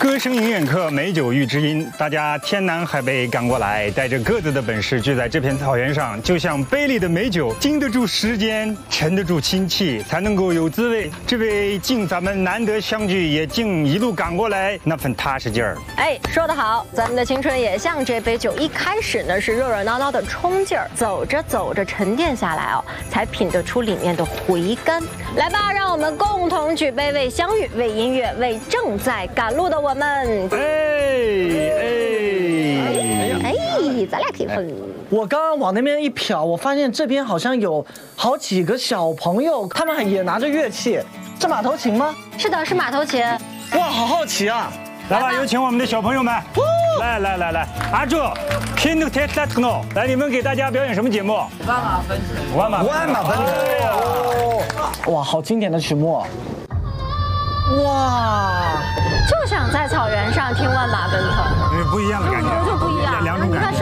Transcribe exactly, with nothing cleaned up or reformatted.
歌声迎远客，美酒育知音。大家天南海北赶过来，带着各自的本事聚在这片草原上，就像杯里的美酒，经得住时间，沉得住亲戚，才能够有滋味。这位敬咱们难得相聚，也敬一路赶过来那份踏实劲儿。 哎，说得好，咱们的青春也像这杯酒，一开始呢是热热闹闹的冲劲儿，走着走着沉淀下来哦，才品得出里面的回甘。来吧，让我们共同举杯，为相遇，为音乐，为正在赶路的我们。 哎哎哎，咱俩可以分。 我刚刚往那边一瞟，我发现这边好像有好几个小朋友，他们也拿着乐器，是马头琴吗？ 是的，是马头琴。 哇，好好奇啊！ 来吧，有请我们的小朋友们。来来来来，阿柱 ，King Techno， 来，你们给大家表演什么节目？ 万马奔腾。 万马万马奔腾。哦，哇，好经典的曲目。哇， 就想在草原上听万马奔腾， 不一样的感觉， 就不一样。 两种感觉。